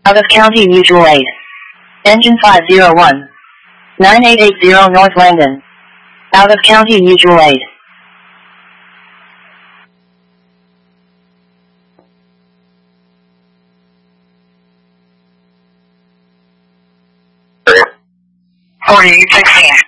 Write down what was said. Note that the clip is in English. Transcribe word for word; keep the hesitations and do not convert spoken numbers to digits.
Out of county mutual aid. Engine five zero one. nine eight eight zero North Langdon. Out of county mutual aid. forty-eight sixteen.